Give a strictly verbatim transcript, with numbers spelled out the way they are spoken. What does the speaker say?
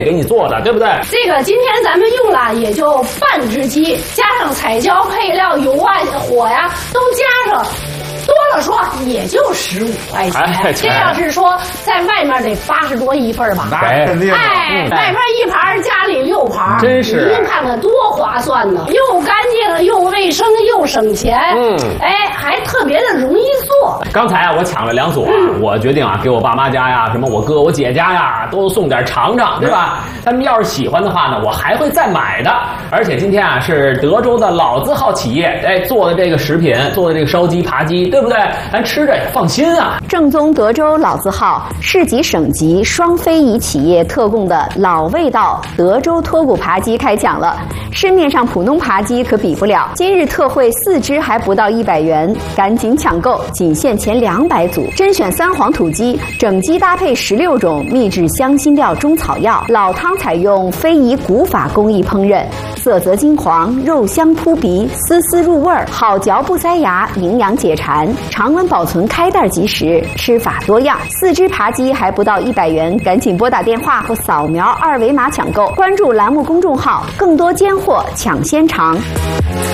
给你做的，对不对？ 这个今天咱们用了也就半只鸡，加上彩椒、配料、油啊、火呀，都加上。多了说也就十五块钱，哎、这要是说在外面得八十多一份吧？ 那肯定。 哎，外面一盘，家里六盘， 真是。 您看看多划算呢，又干净又卫生又省钱，嗯，哎，还特别的容易做。 刚才啊，我抢了两组啊，嗯、我决定啊，给我爸妈家呀，什么我哥我姐家呀，都送点尝尝，对吧？他们要是喜欢的话呢，我还会再买的。而且今天啊，是德州的老字号企业哎做的这个食品，做的这个烧鸡、扒鸡。对不对？咱吃着也放心啊！ 正宗德州老字号、市级省级双非遗企业特供的老味道德州脱骨扒鸡开讲了，市面上普通扒鸡可比不了。今日特惠四只还不到一百元，赶紧抢购，仅限前两百组。甄选三黄土鸡，整鸡搭配十六种秘制香辛料中草药，老汤采用非遗古法工艺烹饪，色泽金黄，肉香扑鼻，丝丝入味儿，好嚼不塞牙，营养解馋。常温保存，开袋即食，吃法多样。四只扒鸡还不到一百元，赶紧拨打电话或扫描二维码抢购。关注栏目公众号，更多尖货抢先尝。